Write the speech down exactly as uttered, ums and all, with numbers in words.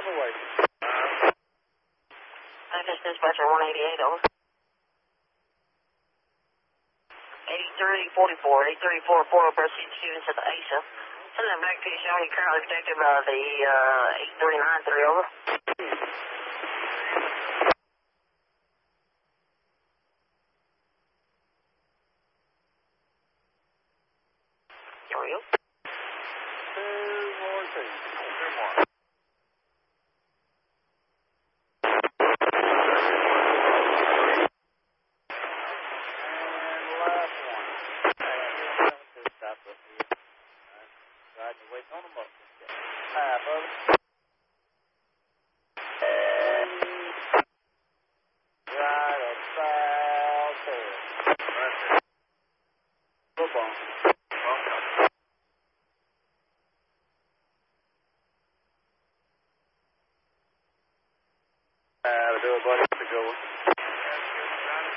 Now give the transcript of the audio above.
the way. Memphis Dispatcher one eighty-eight, over. eighty-three forty-four, eighty-three forty-four, proceed students at the A S A. Send them back to you, Shawnee, currently detected by the uh, eight three nine three, over. Here we go. Two more, two. Two more. And last one. Stop up here. Riding the weight on them up. Half of it. Right about there. Right there. Football. Uh, do it, buddy. It's a good one.